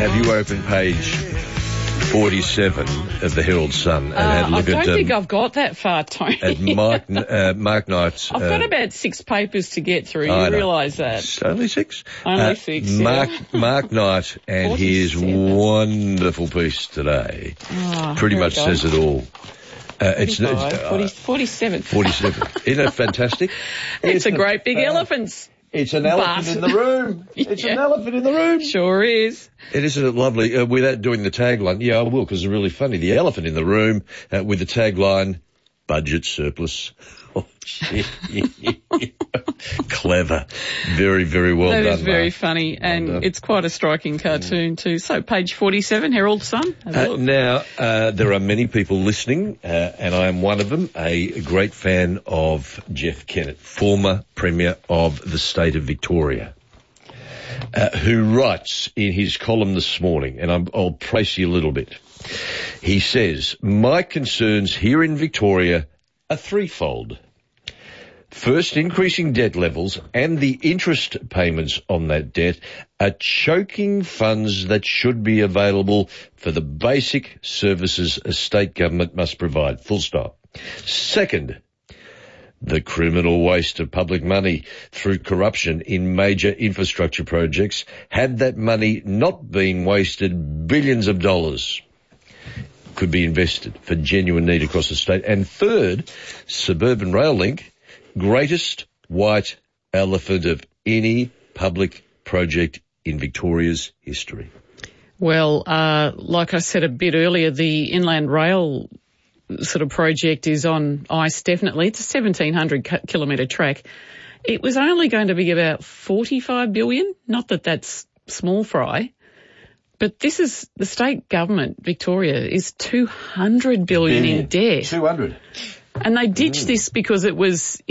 Have you opened page 47 of the Herald Sun and had a look I don't think I've got that far, Tony. at Mark Knight's... I've got about 6 papers to get through. You realise that? It's only 6? Only 6, Mark Knight and his wonderful piece today pretty much says it all. 47. 47. Isn't it fantastic? It's a great big elephant. It's an elephant in the room. It's an elephant in the room. Sure is. It isn't lovely. Without doing the tagline, yeah, I will, because it's really funny. The elephant in the room with the tagline, budget surplus. Oh, shit. Clever. Very, very well done. That is very Mark. funny, and it's quite a striking cartoon too. So, page 47, Herald Sun. Now, there are many people listening, and I am one of them, a great fan of Jeff Kennett, former Premier of the state of Victoria, who writes in his column this morning, and I'll praise you a little bit. He says, my concerns here in Victoria are threefold. First, increasing debt levels and the interest payments on that debt are choking funds that should be available for the basic services a state government must provide. Full stop. Second, the criminal waste of public money through corruption in major infrastructure projects. Had that money not been wasted, billions of dollars could be invested for genuine need across the state. And third, suburban rail link, greatest white elephant of any public project in Victoria's history. Well, like I said a bit earlier, the Inland Rail sort of project is on ice, definitely. It's a 1,700 kilometre track. It was only going to be about 45 billion. Not that that's small fry. But this is the state government, Victoria, is 200 billion in debt. 200. And they ditched this because the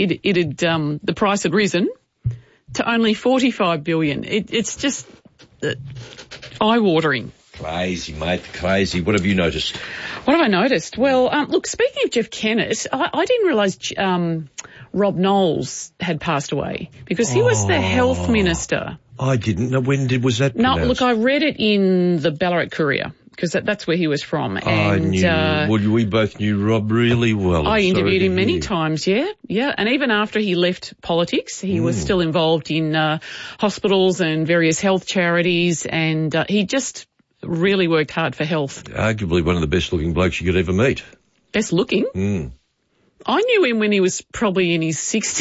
price had risen to only 45 billion. It's just eye-watering. Crazy, mate, crazy. What have you noticed? What have I noticed? Well, look, speaking of Jeff Kennett, I didn't realise Rob Knowles had passed away because he was the health minister. I didn't know. When was that pronounced? No, look, I read it in the Ballarat Courier because that's where he was from. And we both knew Rob really well. I interviewed him many times, yeah. And even after he left politics, he was still involved in hospitals and various health charities, and he just really worked hard for health. Arguably one of the best-looking blokes you could ever meet. Best looking? I knew him when he was probably in his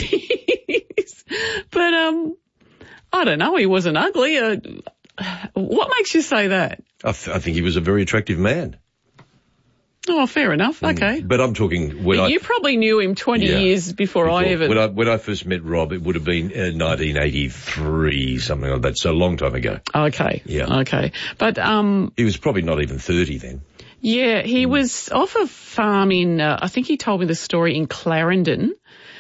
60s, but I don't know, he wasn't ugly. What makes you say that? I think he was a very attractive man. Oh, fair enough. Okay. But I'm talking... you probably knew him 20 years before I ever... When I first met Rob, it would have been 1983, something like that, so a long time ago. Okay. Yeah. Okay. But... he was probably not even 30 then. Yeah, he was off a farm in... I think he told me the story in Clarendon.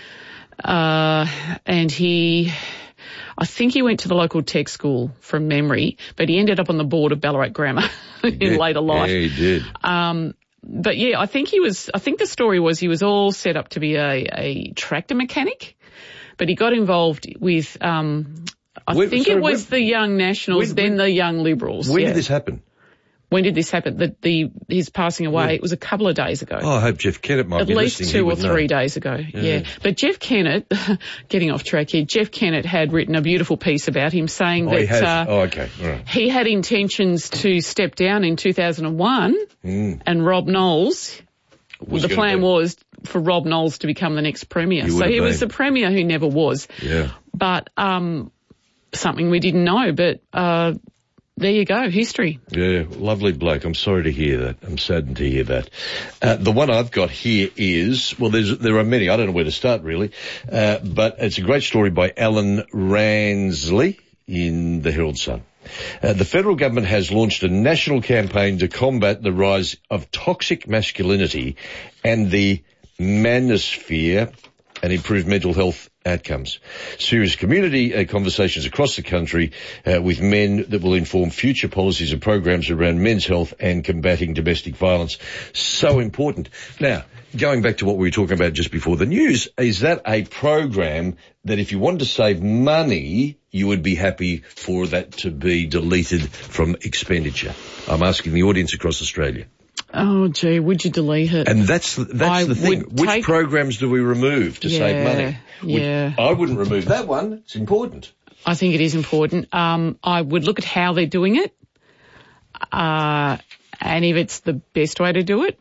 And I think he went to the local tech school from memory, but he ended up on the board of Ballarat Grammar in later life. Yeah, he did. But yeah, I think the story was he was all set up to be a tractor mechanic, but he got involved with, it was the Young Nationals, then the Young Liberals. When did this happen? When did this happen? His passing away, it was a couple of days ago. Oh, I hope Jeff Kennett might be listening. At least 2 or 3 days ago, yeah. But Jeff Kennett, getting off track here, Jeff Kennett had written a beautiful piece about him saying that okay. All right. He had intentions to step down in 2001 and Rob Knowles, the plan was for Rob Knowles to become the next Premier. So he was the Premier who never was. Yeah. But something we didn't know, but... there you go, history. Yeah, lovely bloke. I'm sorry to hear that. I'm saddened to hear that. The one I've got here is, well, there are many. I don't know where to start, really. But it's a great story by Alan Ransley in the Herald Sun. The federal government has launched a national campaign to combat the rise of toxic masculinity and the manosphere and improve mental health outcomes. Serious community conversations across the country with men that will inform future policies and programs around men's health and combating domestic violence. So important. Now, going back to what we were talking about just before the news, is that a program that if you wanted to save money, you would be happy for that to be deleted from expenditure? I'm asking the audience across Australia. Oh, gee, would you delete it? And that's the thing. Which programs do we remove to save money? I wouldn't remove that one. It's important. I think it is important. I would look at how they're doing it, and if it's the best way to do it.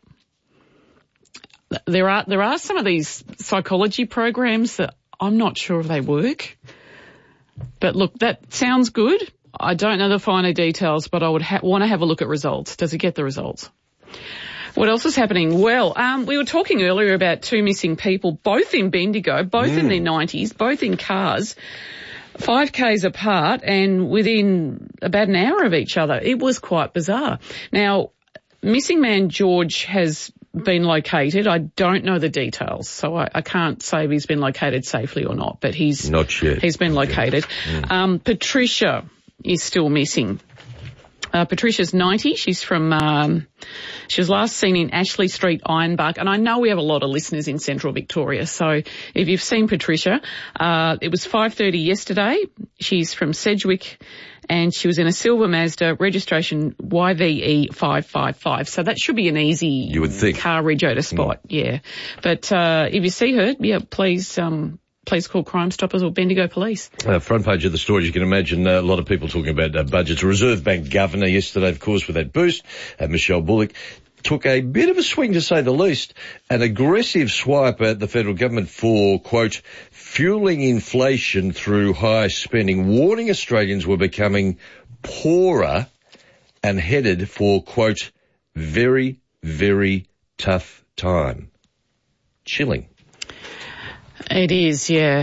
There are some of these psychology programs that I'm not sure if they work. But look, that sounds good. I don't know the finer details, but I would want to have a look at results. Does it get the results? What else is happening? Well, we were talking earlier about two missing people, both in Bendigo, both in their 90s, both in cars, 5 Ks apart and within about an hour of each other. It was quite bizarre. Now, missing man George has been located. I don't know the details, so I can't say if he's been located safely or not, but he's not yet. He's been located. Patricia is still missing. Patricia's 90. She's from, she was last seen in Ashley Street, Ironbark. And I know we have a lot of listeners in Central Victoria. So if you've seen Patricia, it was 5:30 yesterday. She's from Sedgwick and she was in a silver Mazda, registration YVE 555. So that should be an easy you would think. Car rego to spot. Yeah. But, if you see her, please call Crime Stoppers or Bendigo Police. Front page of the story, you can imagine a lot of people talking about budgets. A Reserve Bank governor yesterday, of course, with that boost, Michelle Bullock, took a bit of a swing, to say the least, an aggressive swipe at the federal government for, quote, fueling inflation through high spending, warning Australians were becoming poorer and headed for, quote, very, very tough time. Chilling. It is, yeah.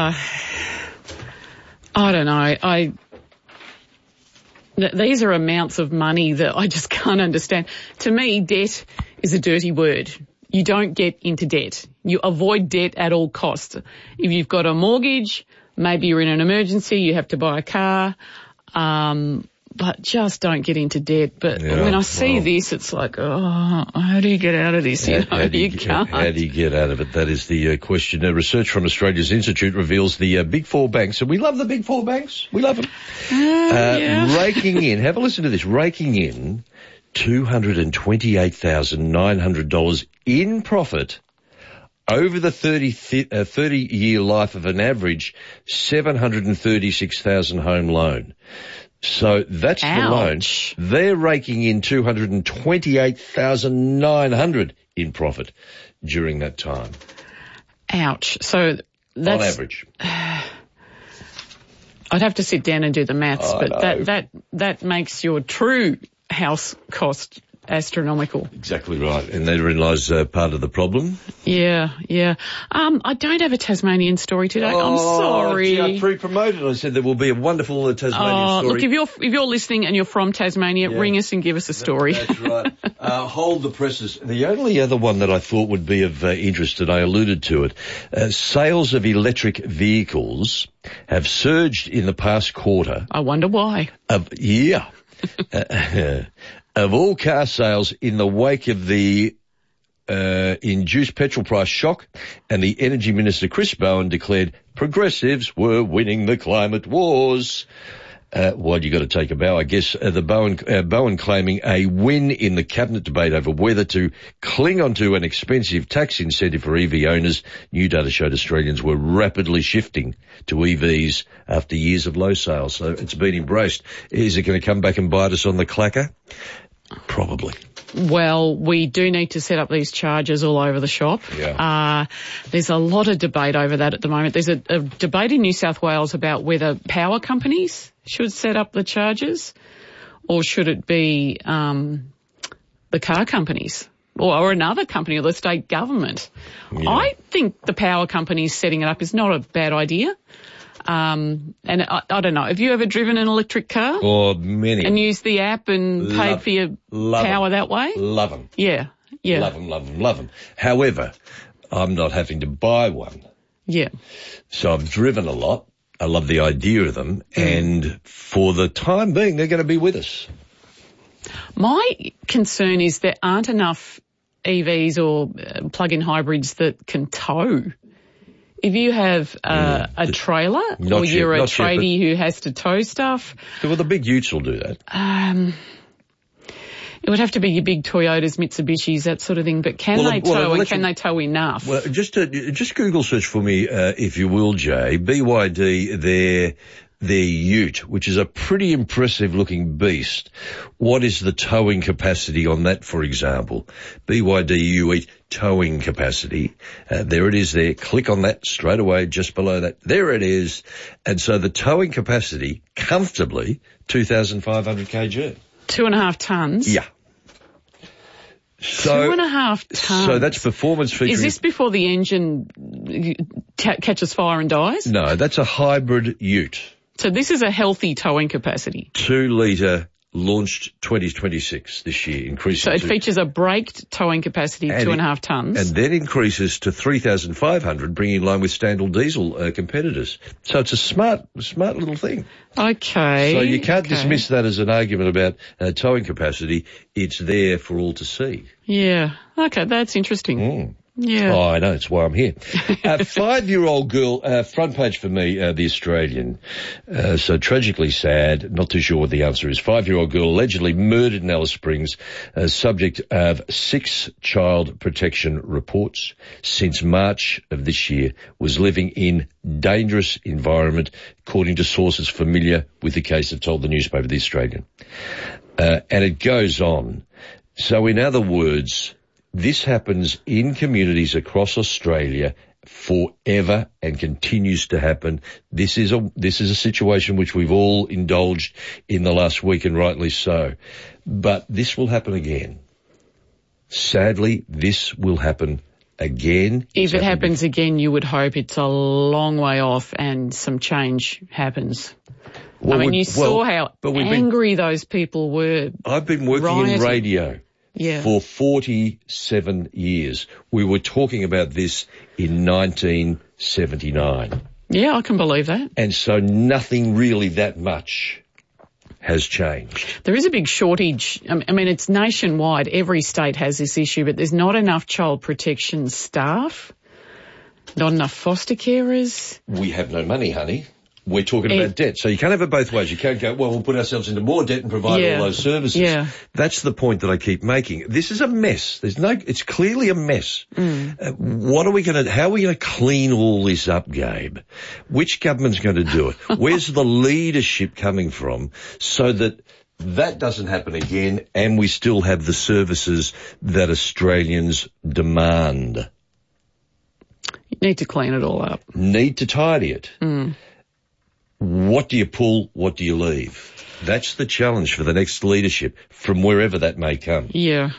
I don't know. These are amounts of money that I just can't understand. To me, debt is a dirty word. You don't get into debt. You avoid debt at all costs. If you've got a mortgage, maybe you're in an emergency, you have to buy a car, but just don't get into debt. But when I see this, it's like, oh, how do you get out of this? How do you get out of it? That is the question. Research from Australia's Institute reveals the Big Four banks, and we love the Big Four banks. We love them. Raking in, have a listen to this, raking in $228,900 in profit over the 30-year life of an average 736,000 home loan. So that's the loan. They're raking in $228,900 in profit during that time. Ouch. So that's... on average. I'd have to sit down and do the maths, but that makes your true house cost astronomical. Exactly right. And therein lies part of the problem. Yeah. I don't have a Tasmanian story today. I'm sorry. Gee, I pre-promoted. I said there will be a wonderful Tasmanian story. Look, if you're listening and you're from Tasmania, ring us and give us a story. That's right. Hold the presses. The only other one that I thought would be of interest, and I alluded to it, sales of electric vehicles have surged in the past quarter. I wonder why. Of all car sales in the wake of the induced petrol price shock, and the Energy Minister Chris Bowen declared progressives were winning the climate wars. Well, you got to take a bow, I guess. The Bowen claiming a win in the cabinet debate over whether to cling onto an expensive tax incentive for EV owners. New data showed Australians were rapidly shifting to EVs after years of low sales. So it's been embraced. Is it going to come back and bite us on the clacker? Probably. Well, we do need to set up these chargers all over the shop. Yeah. There's a lot of debate over that at the moment. There's a debate in New South Wales about whether power companies should set up the chargers, or should it be the car companies or another company or the state government. Yeah. I think the power companies setting it up is not a bad idea. And I don't know. Have you ever driven an electric car? Oh, many. And used the app and paid for your power that way? Love them. Yeah. Love them. However, I'm not having to buy one. Yeah. So I've driven a lot. I love the idea of them. And for the time being, they're going to be with us. My concern is there aren't enough EVs or plug-in hybrids that can tow. If you have a trailer or you're a tradie who has to tow stuff. Well, the big utes will do that. It would have to be your big Toyotas, Mitsubishis, that sort of thing. But can they tow and can they tow enough? Well, just Google search for me, if you will, Jay. BYD, their ute, which is a pretty impressive looking beast. What is the towing capacity on that, for example? BYD ute towing capacity. There it is there. Click on that straight away, just below that. There it is. And so the towing capacity, comfortably, 2,500 kg. 2.5 tonnes? Yeah. So, 2.5 tonnes. So that's performance featuring... Is this before the engine catches fire and dies? No, that's a hybrid ute. So this is a healthy towing capacity. 2 litre, launched 2026 this year, increasing. So it features a braked towing capacity of 2.5 tonnes. And then increases to 3,500, bringing in line with standard diesel competitors. So it's a smart little thing. Okay. So you can't dismiss that as an argument about towing capacity. It's there for all to see. Yeah. Okay, that's interesting. Yeah. Oh, I know. It's why I'm here. 5-year-old girl, front page for me, The Australian. So tragically sad. Not too sure what the answer is. 5-year-old girl allegedly murdered in Alice Springs, subject of 6 child protection reports since March of this year, was living in dangerous environment, according to sources familiar with the case have told the newspaper The Australian. And it goes on. So in other words, this happens in communities across Australia forever and continues to happen. This is a situation which we've all indulged in the last week, and rightly so. But this will happen again. Sadly, this will happen again. If it happens again, you would hope it's a long way off and some change happens. Well, I mean, you saw how angry those people were. I've been working in radio. Yeah. For 47 years. We were talking about this in 1979. Yeah, I can believe that. And so nothing really that much has changed. There is a big shortage. I mean, it's nationwide. Every state has this issue, but there's not enough child protection staff, not enough foster carers. We have no money, honey. We're talking about debt. So you can't have it both ways. You can't go, well, we'll put ourselves into more debt and provide all those services. Yeah. That's the point that I keep making. This is a mess. It's clearly a mess. How are we going to clean all this up, Gabe? Which government's going to do it? Where's the leadership coming from so that doesn't happen again and we still have the services that Australians demand? You need to clean it all up. Need to tidy it. What do you pull? What do you leave? That's the challenge for the next leadership, from wherever that may come. Yeah.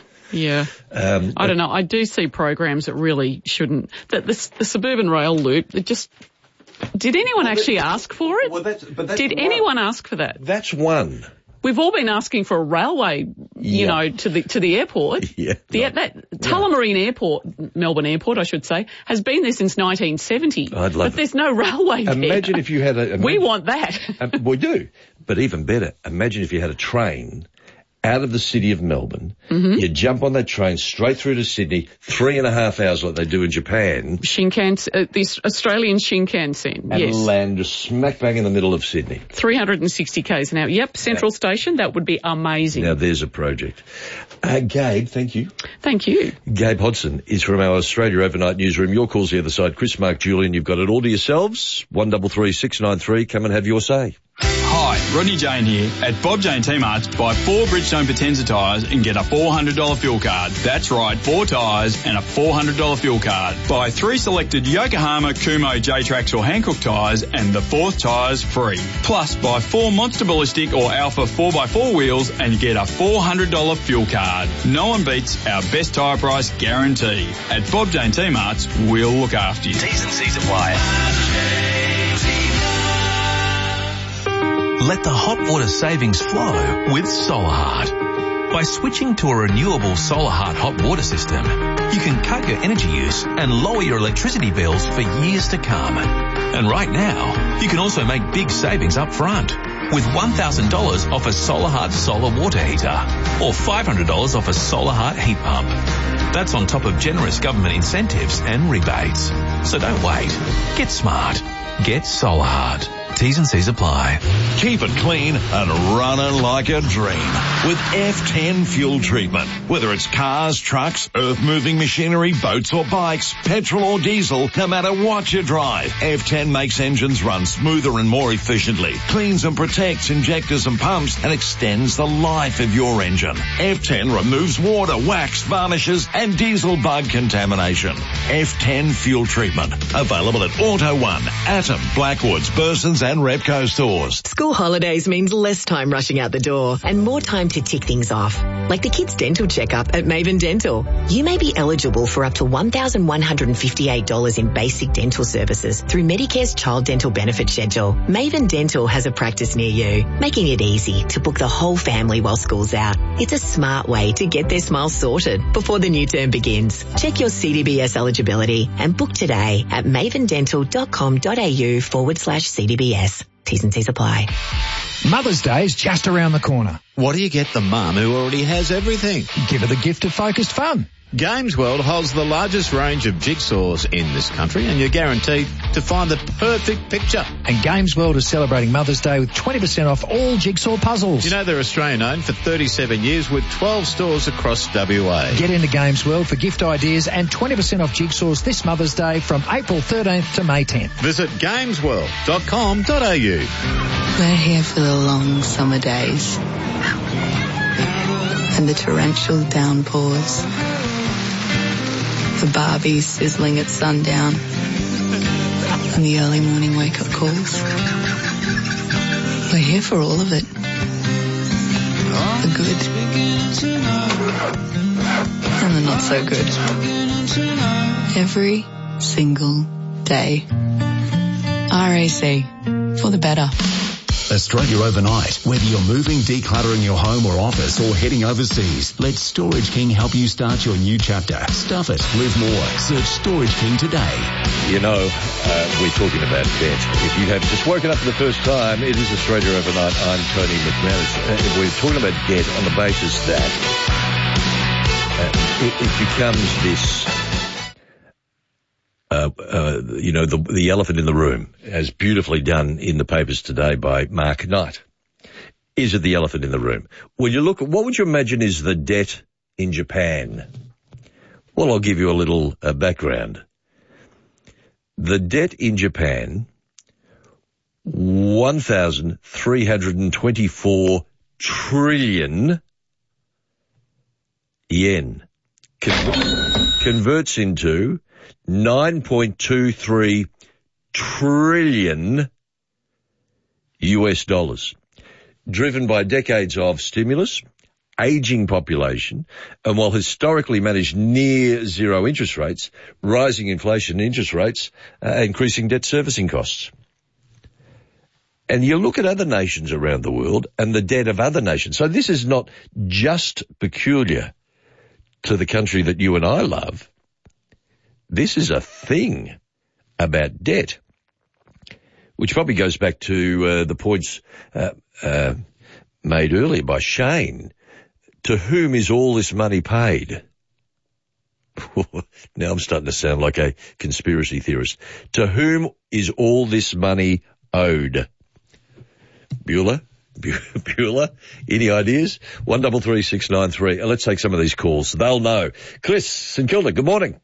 I don't know. I do see programs that really shouldn't. The suburban rail loop. Did anyone actually ask for it? Well, did anyone ask for that? That's one. We've all been asking for a railway, you know, to the airport. Yeah. Tullamarine Airport, Melbourne Airport, I should say, has been there since 1970. But there's no railway there. Imagine if you had we want that. We do. But even better, imagine if you had a train out of the city of Melbourne. You jump on that train straight through to Sydney, 3.5 hours like they do in Japan. Shinkansen, the Australian Shinkansen, and land smack bang in the middle of Sydney. 360 k's an hour. Yep, Central Station, that would be amazing. Now there's a project. Gabe, thank you. Thank you. Gabe Hodson is from our Australia Overnight newsroom. Your call's the other side. Chris, Mark, Julian, you've got it all to yourselves. 133 693. Come and have your say. Hi, Rodney Jane here. At Bob Jane T-Marts, buy 4 Bridgestone Potenza tyres and get a $400 fuel card. That's right, 4 tyres and a $400 fuel card. Buy 3 selected Yokohama, Kumho, J-Trax or Hankook tyres and the 4th tyre's free. Plus, buy 4 Monster Ballistic or Alpha 4x4 wheels and get a $400 fuel card. No one beats our best tyre price guarantee. At Bob Jane T-Marts, we'll look after you. T's and C's apply. Let the hot water savings flow with SolarHeart. By switching to a renewable SolarHeart hot water system, you can cut your energy use and lower your electricity bills for years to come. And right now, you can also make big savings up front. with $1,000 off a SolarHeart solar water heater or $500 off a SolarHeart heat pump. That's on top of generous government incentives and rebates. So don't wait. Get smart. Get SolarHeart. T's and C's apply. Keep it clean and running like a dream with F10 fuel treatment. Whether it's cars, trucks, earth-moving machinery, boats or bikes, petrol or diesel, no matter what you drive, F10 makes engines run smoother and more efficiently, cleans and protects injectors and pumps, and extends the life of your engine. F10 removes water, wax, varnishes, and diesel bug contamination. F10 fuel treatment. Available at Auto One, Atom, Blackwoods, Burson's, and Repco stores. School holidays means less time rushing out the door and more time to tick things off. Like the kids' dental checkup at Maven Dental. You may be eligible for up to $1,158 in basic dental services through Medicare's Child Dental Benefit Schedule. Maven Dental has a practice near you, making it easy to book the whole family while school's out. It's a smart way to get their smiles sorted before the new term begins. Check your CDBS eligibility and book today at mavendental.com.au/CDBS. T's and C's apply. Mother's Day is just around the corner. What do you get the mum who already has everything? Give her the gift of focused fun. Games World holds the largest range of jigsaws in this country, and you're guaranteed to find the perfect picture. And Games World is celebrating Mother's Day with 20% off all jigsaw puzzles. You know they're Australian-owned for 37 years with 12 stores across WA. Get into Games World for gift ideas and 20% off jigsaws this Mother's Day from April 13th to May 10th. Visit gamesworld.com.au. We're here for the long summer days and the torrential downpours. The Barbies sizzling at sundown and the early morning wake-up calls. We're here for all of it. The good and the not so good. Every single day. RAC, for the better. Australia Overnight. Whether you're moving, decluttering your home or office, or heading overseas, let Storage King help you start your new chapter. Stuff it. Live more. Search Storage King today. You know, we're talking about debt. If you have just woken up for the first time, it is Australia Overnight. I'm Tony McManus. We're talking about debt on the basis that it becomes this... the elephant in the room, as beautifully done in the papers today by Mark Knight. Is it the elephant in the room? When you look at, what would you imagine is the debt in Japan? Well, I'll give you a little background. The debt in Japan, 1,324 trillion yen, converts into 9.23 trillion US dollars, driven by decades of stimulus, aging population, and while historically managed near zero interest rates, rising inflation interest rates, increasing debt servicing costs. And you look at other nations around the world and the debt of other nations. So this is not just peculiar to the country that you and I love. This is a thing about debt, which probably goes back to the points made earlier by Shane. To whom is all this money paid? Now I'm starting to sound like a conspiracy theorist. To whom is all this money owed? Bueller? Any ideas? 133693. Let's take some of these calls. They'll know. Chris, St Kilda, good morning.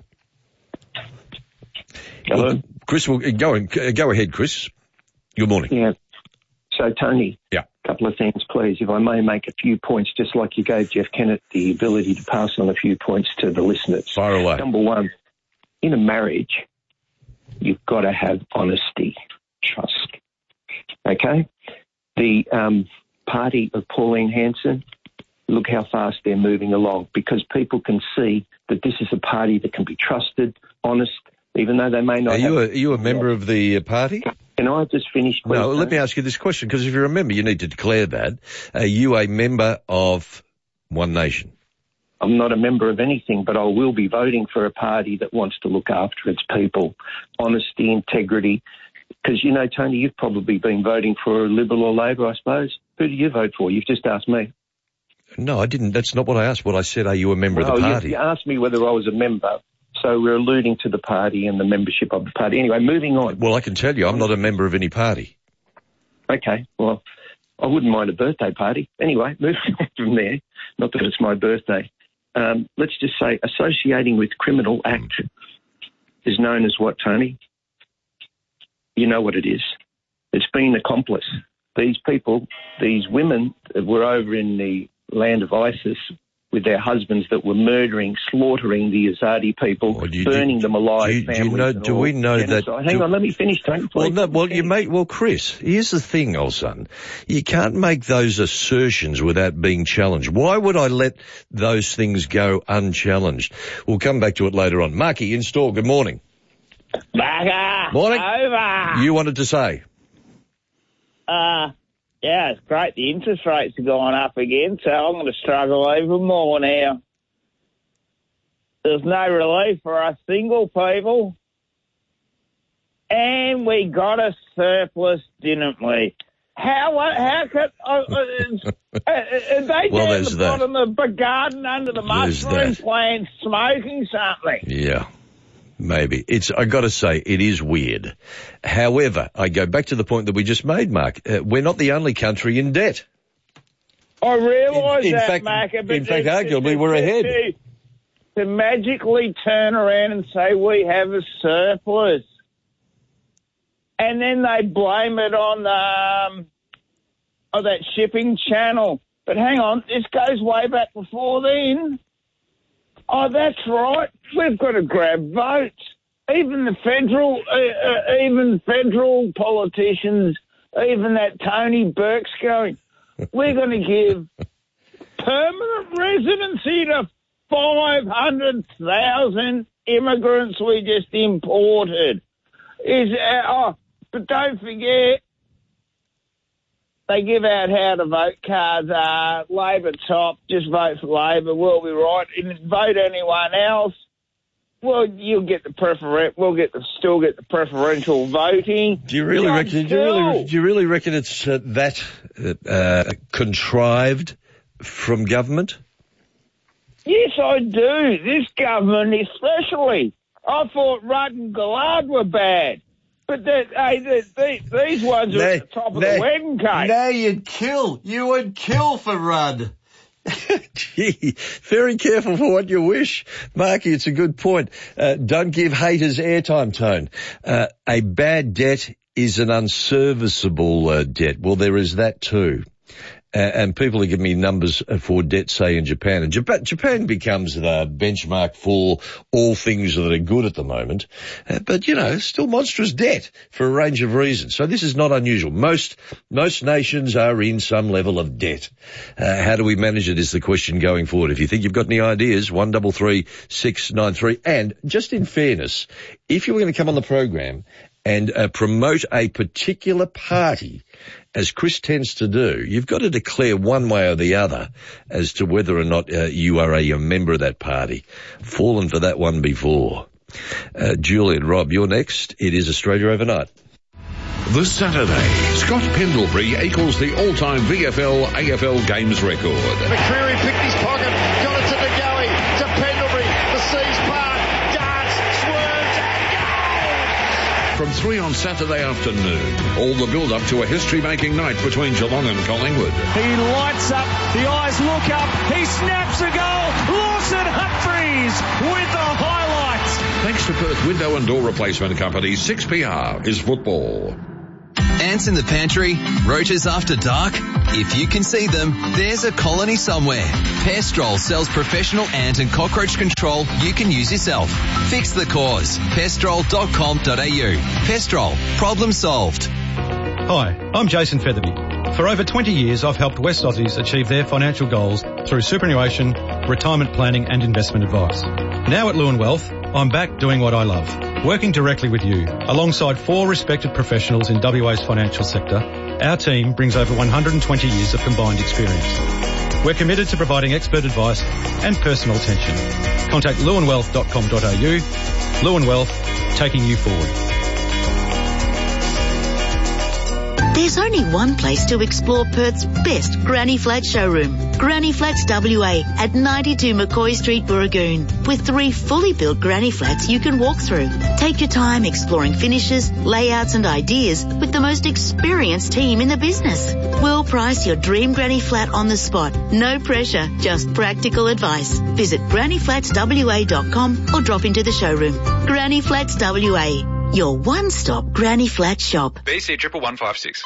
Hello. Chris, go ahead, Chris. Good morning. Yeah. So, Tony. Yeah. A couple of things, please. If I may make a few points, just like you gave Jeff Kennett the ability to pass on a few points to the listeners. Fire away. Number one, in a marriage, you've got to have honesty, trust. Okay? The party of Pauline Hanson, look how fast they're moving along, because people can see that this is a party that can be trusted, honest, even though they may not Are you a member of the party? Can I just finish, please? No, let me ask you this question, because if you're a member, you need to declare that. Are you a member of One Nation? I'm not a member of anything, but I will be voting for a party that wants to look after its people. Honesty, integrity, Because, you know, Tony, you've probably been voting for Liberal or Labor, I suppose. Who do you vote for? You've just asked me. No, I didn't. That's not what I asked. What I said, are you a member of the party? You asked me whether I was a member. So we're alluding to the party and the membership of the party. Anyway, moving on. Well, I can tell you, I'm not a member of any party. Okay, well, I wouldn't mind a birthday party. Anyway, moving on from there, not that it's my birthday. Let's just say associating with criminal act is known as what, Tony? You know what it is. It's being accomplice. These people, these women that were over in the land of ISIS with their husbands that were murdering, slaughtering the Azadi people, burning them alive. Do we know that? Hang on, let me finish, Tony. Well, Chris, here's the thing, old son. You can't make those assertions without being challenged. Why would I let those things go unchallenged? We'll come back to it later on. Marky, in store, good morning. Bugger! Morning. Over! You wanted to say? Yeah, it's great. The interest rates are going up again, so I'm going to struggle even more now. There's no relief for us single people. And we got a surplus, didn't we? How could... they down the bottom of the garden under the mushroom plant smoking something? Yeah. Maybe. I got to say, it is weird. However, I go back to the point that we just made, Mark. We're not the only country in debt. I realise that, Mark. In fact, arguably, we're ahead. To magically turn around and say we have a surplus. And then they blame it on that shipping channel. But hang on, this goes way back before then. Oh, that's right. We've got to grab votes. Even the federal politicians, even that Tony Burke's going, we're going to give permanent residency to 500,000 immigrants we just imported. But don't forget, they give out how to vote cards. Labor top, just vote for Labor. We'll be right. And vote anyone else. Well, you'll get the still get the preferential voting. Do you really reckon? Do you really reckon it's that contrived from government? Yes, I do. This government, especially. I thought Rudd and Gillard were bad. But these ones are at the top of the wedding cake. No, you would kill for Rudd. Gee, very careful for what you wish. Marky, it's a good point. Don't give haters airtime, Tone. A bad debt is an unserviceable debt. Well, there is that too. And people are giving me numbers for debt, say, in Japan. And Japan becomes the benchmark for all things that are good at the moment. But, still monstrous debt for a range of reasons. So this is not unusual. Most nations are in some level of debt. How do we manage it is the question going forward. If you think you've got any ideas, 133 693. And just in fairness, if you were going to come on the program and promote a particular party, as Chris tends to do, you've got to declare one way or the other as to whether or not you are a member of that party. Fallen for that one before. Julian, Rob, you're next. It is Australia Overnight. This Saturday, Scott Pendlebury equals the all-time VFL-AFL games record. McCreary picked his pocket, got it to Ngoe, to Pendlebury, the seas part, darts, swerves, and goal! From 3 on Saturday afternoon, all the build-up to a history-making night between Geelong and Collingwood. He lights up, the eyes look up, he snaps a goal, Lawson Humphreys with the highlights. Thanks to Perth Window and Door Replacement Company, 6PR is football. Ants in the pantry, roaches after dark. If you can see them, there's a colony somewhere. Pestrol sells professional ant and cockroach control you can use yourself. Fix the cause. Pestrol.com.au. Pestrol. Problem solved. Hi, I'm Jason Featherby. For over 20 years, I've helped West Aussies achieve their financial goals through superannuation, retirement planning and investment advice. Now at Lewin Wealth, I'm back doing what I love, working directly with you. Alongside 4 respected professionals in WA's financial sector, our team brings over 120 years of combined experience. We're committed to providing expert advice and personal attention. Contact lewinwealth.com.au. Lewin Wealth, taking you forward. There's only one place to explore Perth's best Granny Flat showroom. Granny Flats WA at 92 McCoy Street, Burragoon. With 3 fully built Granny Flats you can walk through. Take your time exploring finishes, layouts and ideas with the most experienced team in the business. We'll price your dream Granny Flat on the spot. No pressure, just practical advice. Visit grannyflatswa.com or drop into the showroom. Granny Flats WA, your one-stop Granny Flat shop. BC 11156.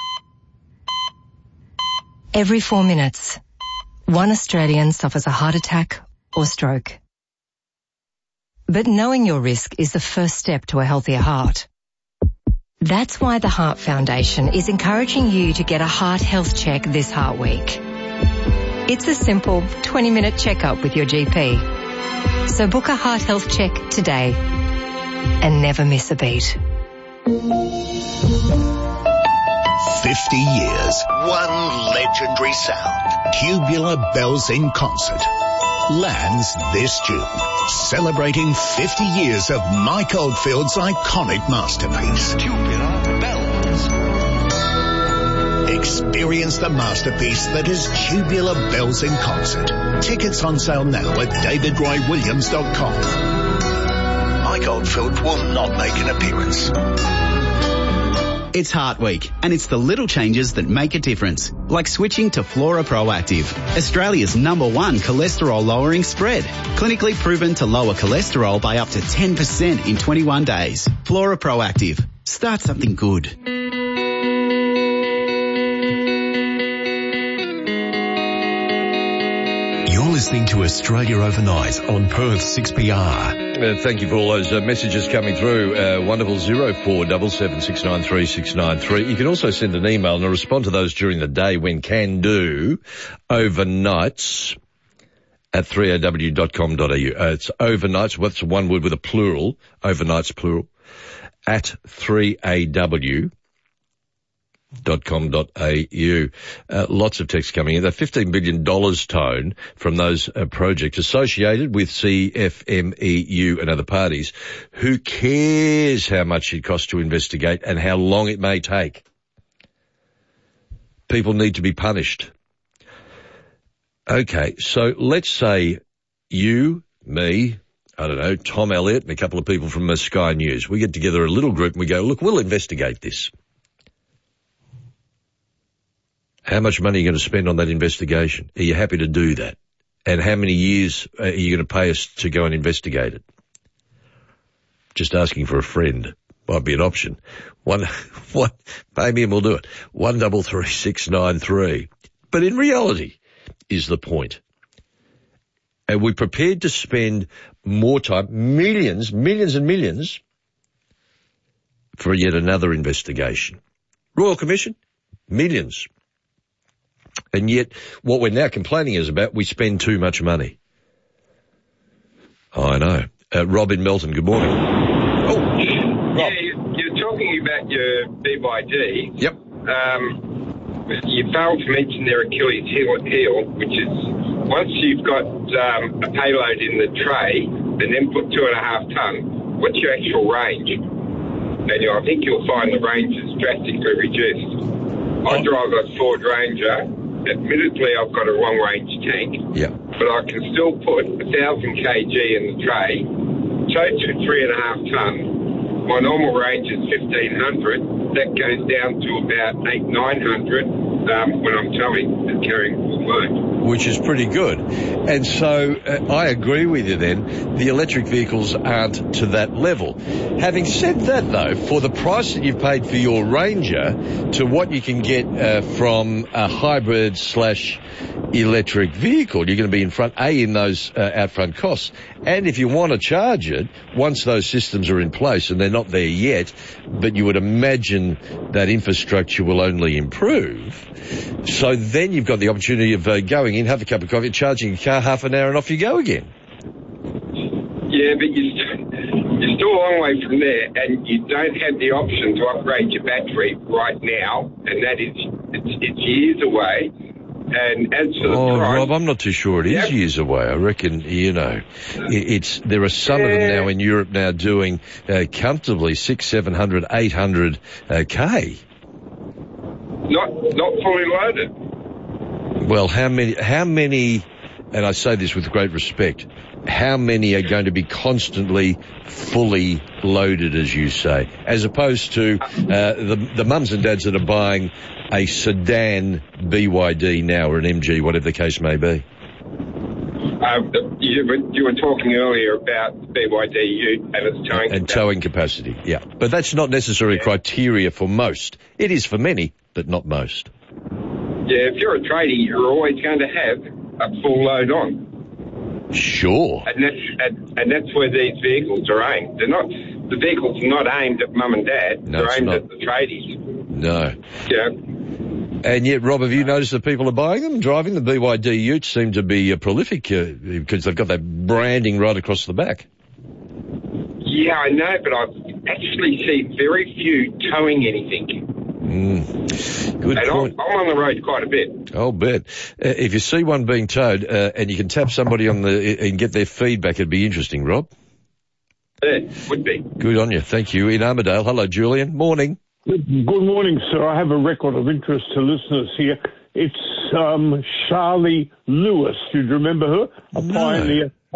Every 4 minutes, one Australian suffers a heart attack or stroke. But knowing your risk is the first step to a healthier heart. That's why the Heart Foundation is encouraging you to get a heart health check this Heart Week. It's a simple 20-minute checkup with your GP. So book a heart health check today and never miss a beat. 50 years, one legendary sound. Tubular Bells in Concert lands this June, celebrating 50 years of Mike Oldfield's iconic masterpiece. Tubular Bells. Experience the masterpiece that is Tubular Bells in Concert. Tickets on sale now at davidroywilliams.com. Mike Oldfield will not make an appearance. It's Heart Week, and it's the little changes that make a difference, like switching to Flora Proactive, Australia's #1 cholesterol-lowering spread. Clinically proven to lower cholesterol by up to 10% in 21 days. Flora Proactive. Start something good. You're listening to Australia Overnight on Perth 6PR. Thank you for all those messages coming through. Wonderful 0477693693. You can also send an email and I'll respond to those during the day when can do. Overnights at 3aw.com.au. It's overnights. What's one word with a plural? Overnights plural. At 3aw.com.au. Lots of text coming in. The $15 billion tone from those projects associated with CFMEU and other parties. Who cares how much it costs to investigate and how long it may take? People need to be punished. Okay, so let's say you, me, I don't know, Tom Elliott and a couple of people from Sky News. We get together a little group and we go, look, we'll investigate this. How much money are you going to spend on that investigation? Are you happy to do that? And how many years are you going to pay us to go and investigate it? Just asking for a friend might be an option. Pay me and we'll do it. 133693. But in reality is the point. And we're prepared to spend more time, millions and millions, for yet another investigation. Royal Commission, millions. And yet, what we're now complaining is about, we spend too much money. I know. Rob in Melton, good morning. Oh, Rob. Yeah, you're talking about your BYD. Yep. You failed to mention their Achilles heel, which is once you've got a payload in the tray and then put 2.5 ton, what's your actual range? And I think you'll find the range is drastically reduced. I drive a Ford Ranger. Admittedly, I've got a long-range tank, but I can still put 1,000 kg in the tray, tow to 3.5 ton. My normal range is 1,500. That goes down to about 800-900 when I'm towing and carrying full load. Which is pretty good. And so I agree with you then. The electric vehicles aren't to that level. Having said that, though, for the price that you've paid for your Ranger to what you can get from a hybrid/electric vehicle, you're going to be in front, in those out-front costs. And if you want to charge it, once those systems are in place, and they're not there yet, but you would imagine that infrastructure will only improve. So then you've got the opportunity of going in, have a cup of coffee, charging your car, half an hour, and off you go again. Yeah, but you're still a long way from there, and you don't have the option to upgrade your battery right now, and that is, it's years away. And as for the price, Rob, I'm not too sure it is years away. I reckon, there are some of them now in Europe now doing comfortably 600, 700, 800 K. not fully loaded. Well, how many, and I say this with great respect, how many are going to be constantly fully loaded, as you say, as opposed to the mums and dads that are buying a sedan BYD now or an MG, whatever the case may be? You were talking earlier about the BYD Ute and its towing capacity. Towing capacity, yeah. But that's not necessarily criteria for most. It is for many, but not most. Yeah, if you're a tradie, you're always going to have a full load on. Sure. And that's where these vehicles are aimed. The vehicles are not aimed at mum and dad. No, they're aimed not. at the tradies. No. Yeah. And yet, Rob, have you noticed that people are buying them, driving? The BYD Utes seem to be prolific because they've got that branding right across the back. Yeah, I know, but I've actually seen very few towing anything. Good point. I'm on the road quite a bit. I'll bet. If you see one being towed and you can tap somebody and get their feedback, it'd be interesting, Rob. Yeah, would be. Good on you. Thank you. In Armidale. Hello, Julian. Morning. Good morning, sir. I have a record of interest to listeners here. It's Charlie Lewis. Do you remember her? A pioneer